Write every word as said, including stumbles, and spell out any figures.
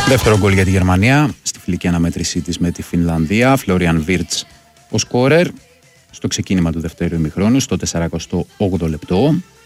Δεύτερο γκολ για τη Γερμανία στη φιλική αναμέτρησή της με τη Φινλανδία. Φλόριαν Βίρτς ο σκόρερ στο ξεκίνημα του δεύτερου ημιχρόνου, στο σαράντα όγδοο λεπτό.